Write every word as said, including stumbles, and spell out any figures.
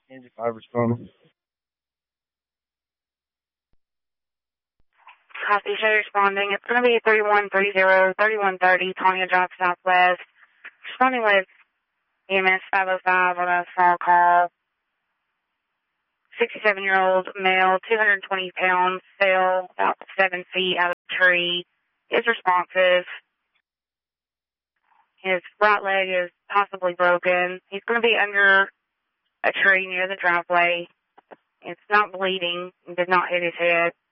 Kansas five responding. Copy, show responding. It's going to be three one three zero, thirty-one thirty, Tanya Drive Southwest. Responding with E M S five oh five on a small call. sixty-seven-year-old male, two hundred twenty pounds, fell about seven feet out of the tree. Is responsive. His right leg is possibly broken. He's going to be under a tree near the driveway. It's not bleeding. It did not hit his head.